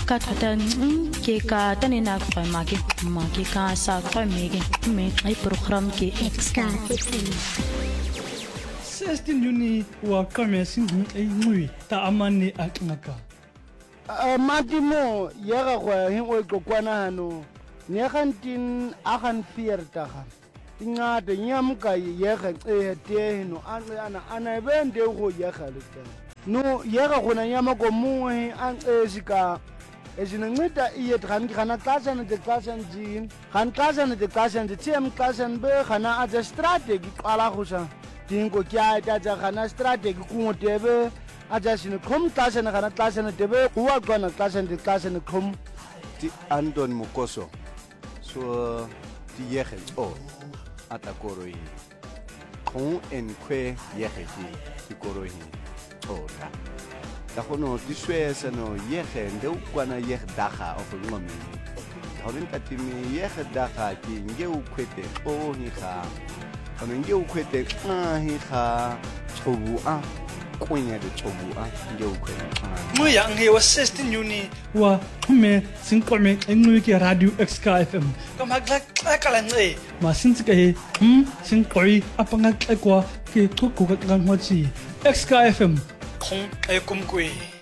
ka thata ke ka tane na kwa maki ka sa kwa mege me ai program ke Ska FM 16 Juni wa kame singu ai ngui ta amane aknaka matimo yega go hin o kokwana hano ne gantin agan fiertaga ingade nyamka yega te no ana bende go yega le no yega gona nyama ko muhe an esika ezinceda iye khana xasha ne xasha nji khan xasha ne xasha nji tiem xasha be khana aja strategy qala khusa dingo kya ta khana strategy ku tebe aja sine khom xasha ne khana xasha ne tebe kuwa khona xasha ne khom ti Anton Mukoso so ti yege o atakoroi kon en kwe yege ti koroi ora da kono di suesa no yege de ukwana yege daga of ngomi horin katimi yege daga ki ngeu kwete o hi kha ono ngeu kwete hi kha chobu a kwinya de chobu a ngeu kwete Muya nge wa 16 Juni wa me sinqome engui ke radio Ska FM kama kala nge ma sintsika he sinqoi apanga kwa ke kuku ka ngwachi Ska FM 空爱公贵。